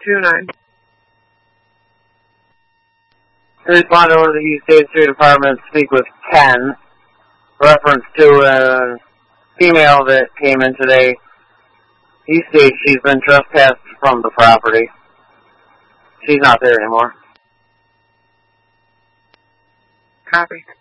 29. Respond over to the East State Street Department, speak with Ken. Reference to a female that came in today. He states she's been trespassed from the property. She's not there anymore. Copy.